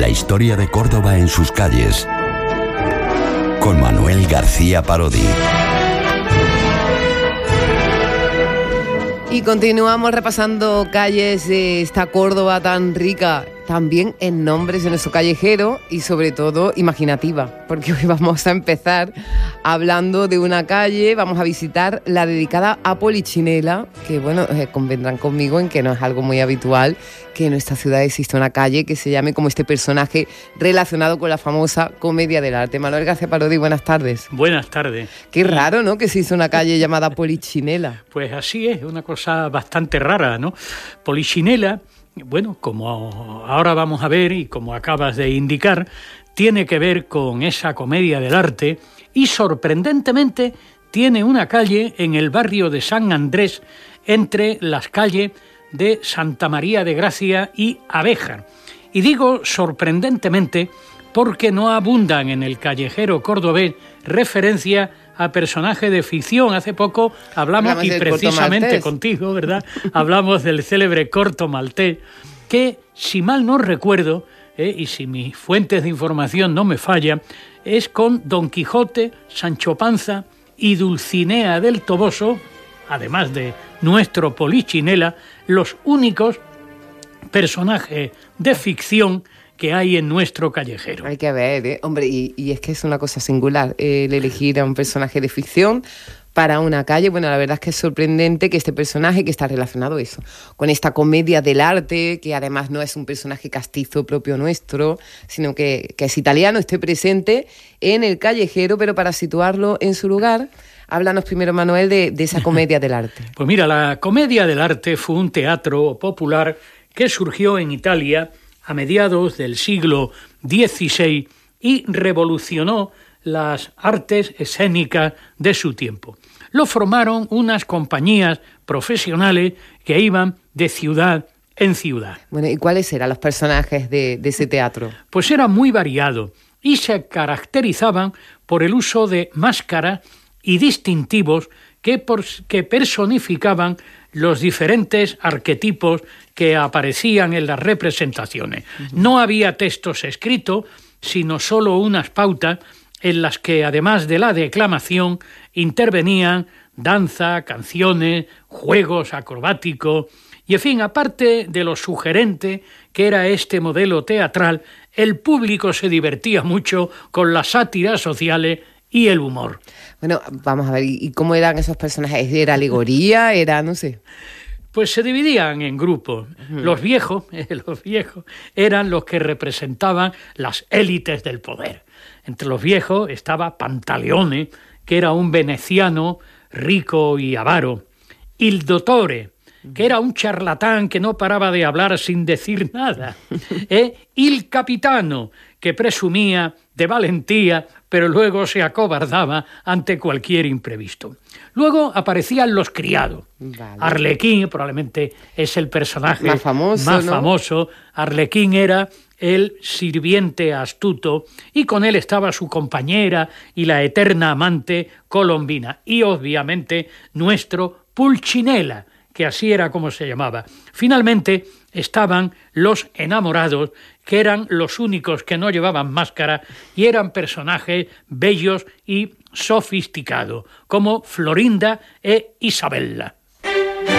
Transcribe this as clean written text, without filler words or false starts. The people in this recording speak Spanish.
historia de Córdoba en sus calles, con Manuel García Parodi. Y continuamos repasando calles de esta Córdoba tan rica, también en nombres de nuestro callejero y sobre todo imaginativa, porque hoy vamos a empezar hablando de una calle, vamos a visitar la dedicada a Polichinela, que bueno, convendrán conmigo en que no es algo muy habitual que en nuestra ciudad exista una calle que se llame como este personaje relacionado con la famosa Comedia del Arte. Manuel García Parodi, buenas tardes. Buenas tardes. Qué raro, ¿no?, que se hizo una calle llamada Polichinela. Pues así es, una cosa bastante rara, ¿no? Polichinela, bueno, como ahora vamos a ver y como acabas de indicar, tiene que ver con esa Comedia del Arte y sorprendentemente tiene una calle en el barrio de San Andrés entre las calles de Santa María de Gracia y Abéjar. Y digo sorprendentemente porque no abundan en el callejero cordobés referencia a personajes de ficción. Hace poco hablamos y precisamente contigo, ¿verdad? Hablamos del célebre Corto Maltés, que si mal no recuerdo, y si mis fuentes de información no me fallan, es con Don Quijote, Sancho Panza y Dulcinea del Toboso, además de nuestro Polichinela, los únicos personajes de ficción que hay en nuestro callejero. Hay que ver, hombre, y es que es una cosa singular el elegir a un personaje de ficción para una calle. Bueno, la verdad es que es sorprendente que este personaje, que está relacionado eso, con esta Comedia del Arte, que además no es un personaje castizo propio nuestro, sino que es italiano, esté presente en el callejero. Pero para situarlo en su lugar, háblanos primero, Manuel, de esa Comedia del Arte. Pues mira, la Comedia del Arte fue un teatro popular que surgió en Italia a mediados del siglo XVI y revolucionó las artes escénicas de su tiempo. Lo formaron unas compañías profesionales que iban de ciudad en ciudad. Bueno, ¿y cuáles eran los personajes de ese teatro? Pues era muy variado y se caracterizaban por el uso de máscaras y distintivos que personificaban los diferentes arquetipos que aparecían en las representaciones. No había textos escritos, sino solo unas pautas en las que, además de la declamación, intervenían danza, canciones, juegos acrobáticos. Y, en fin, aparte de lo sugerente que era este modelo teatral, el público se divertía mucho con las sátiras sociales y el humor. Bueno, vamos a ver, ¿y cómo eran esos personajes? ¿Era alegoría? ¿Era, no sé? Pues se dividían en grupos. Los viejos eran los que representaban las élites del poder. Entre los viejos estaba Pantaleone, que era un veneciano rico y avaro. Il Dottore, que era un charlatán que no paraba de hablar sin decir nada. Il Capitano, que presumía de valentía, pero luego se acobardaba ante cualquier imprevisto. Luego aparecían los criados. Vale. Arlequín probablemente es el personaje más famoso. Arlequín era el sirviente astuto y con él estaba su compañera y la eterna amante Colombina. Y obviamente nuestro Pulcinella, que así era como se llamaba. Finalmente estaban los enamorados, que eran los únicos que no llevaban máscara y eran personajes bellos y sofisticados, como Florinda e Isabella.